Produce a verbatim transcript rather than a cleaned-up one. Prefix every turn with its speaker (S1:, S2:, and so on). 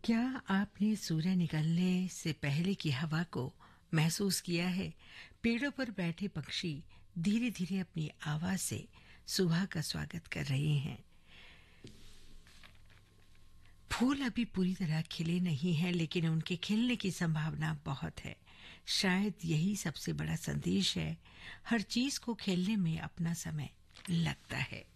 S1: क्या आपने सूर्य निकलने से पहले की हवा को महसूस किया है? पेड़ों पर बैठे पक्षी धीरे धीरे अपनी आवाज से सुबह का स्वागत कर रहे हैं। फूल अभी पूरी तरह खिले नहीं हैं, लेकिन उनके खिलने की संभावना बहुत है। शायद यही सबसे बड़ा संदेश है, हर चीज को खिलने में अपना समय लगता है।